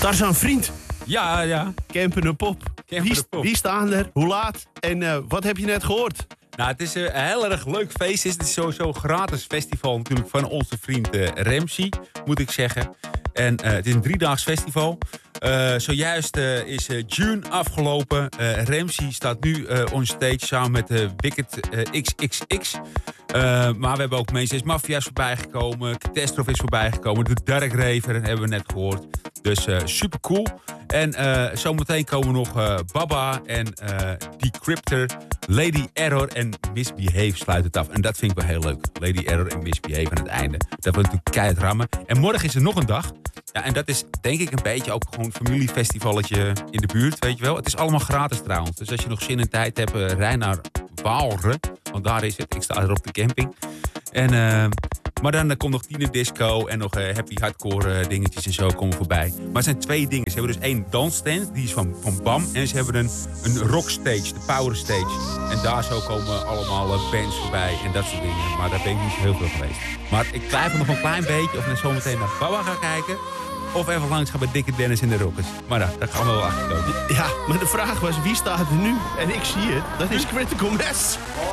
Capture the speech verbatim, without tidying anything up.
Tarzan Vriend, Ja, ja. Campen de Pop. Campen Wie, de Pop. wie staan er? Hoe laat? En uh, wat heb je net gehoord? Nou, het is een heel erg leuk feest. Het is sowieso een gratis festival natuurlijk van onze vriend uh, Ramsey, moet ik zeggen. En uh, het is een driedaags festival. Uh, zojuist uh, is uh, June afgelopen. Uh, Ramsey staat nu uh, on stage samen met uh, Wicked uh, X X X. Uh, maar we hebben ook Mensen is Mafia's voorbij gekomen. Catastrophe is voorbij gekomen. De Dark Raver hebben we net gehoord. Dus uh, super cool. En uh, zometeen komen nog uh, Baba en uh, Decryptor, Lady Error en Misbehave sluit het af. En dat vind ik wel heel leuk. Lady Error en Misbehave aan het einde. Dat wordt natuurlijk keihard rammen. En morgen is er nog een dag. Ja, en dat is denk ik een beetje ook gewoon een familiefestivalletje in de buurt, weet je wel. Het is allemaal gratis trouwens. Dus als je nog zin en tijd hebt, uh, rij naar Waalre. Want daar is het. Ik sta er op de camping. En, uh, maar dan uh, komt nog Tiener Disco en nog uh, happy hardcore uh, dingetjes en zo komen voorbij. Maar het zijn twee dingen. Ze hebben dus één dansstand, die is van, van BAM. En ze hebben een, een rockstage, de power stage. En daar zo komen allemaal uh, bands voorbij en dat soort dingen. Maar daar ben ik niet zo heel veel geweest. Maar ik twijfel nog een klein beetje of ik zometeen naar Baba ga kijken. Of even langs gaan bij Dikke Dennis in de Rockers. Maar nou, daar gaan we wel achter komen. Ja, maar de vraag was wie staat er nu? En ik zie het, dat is Critical Mass.